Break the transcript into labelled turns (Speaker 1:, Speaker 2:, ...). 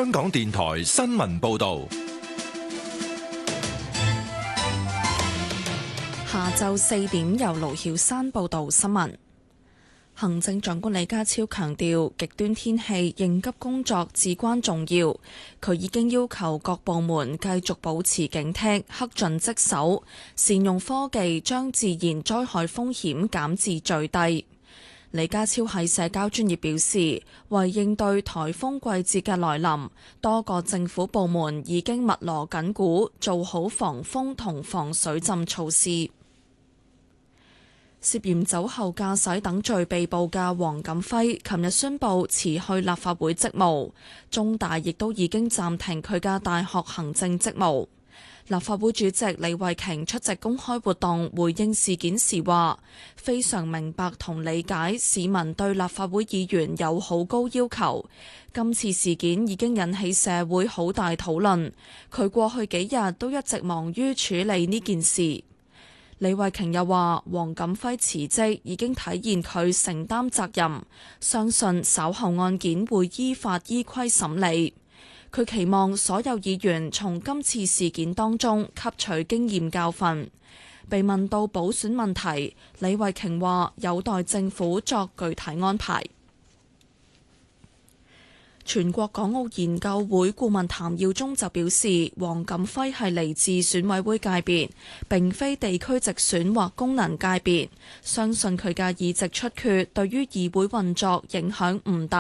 Speaker 1: 香港電台新聞報道。
Speaker 2: 下晝4點由盧曉珊報道新聞。行政長官李家超強調，極端天氣應急工作至關重要。佢已經要求各部門繼續保持警惕，恪盡職守，善用科技將自然災害風險減至最低。李家超喺社交專頁表示，為應對颱風季節嘅來臨，多個政府部門已經密鑼緊鼓，做好防風同防水浸措施。涉嫌酒後駕駛等罪被捕嘅黃錦輝，琴日宣布辭去立法會職務，中大亦都已經暫停佢嘅大學行政職務。立法會主席李慧瓊出席公開活動回應事件時話，非常明白同理解市民對立法會議員有好高要求，今次事件已經引起社會好大討論，佢過去幾日都一直忙於處理呢件事。李慧瓊又話，黃錦輝辭職已經體現佢承擔責任，相信稍後案件會依法依規審理。佢期望所有議員從今次事件當中吸取經驗教訓。被問到補選問題，李慧瓊話有待政府作具體安排。全國港澳研究會顧問譚耀宗就表示，黃錦輝係嚟自選委會界別，並非地區直選或功能界別，相信佢嘅議席出缺對於議會運作影響唔大。